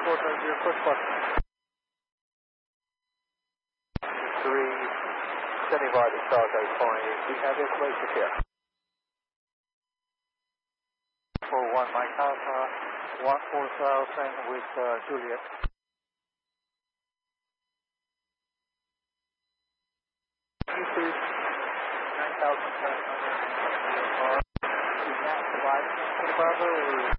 quarter, your first button. 3, standing by the Stargate point. We have information here. 41 Mike Alpha, 14,000 with Juliet. YouTube, 9,700. Is that provided for Bravo?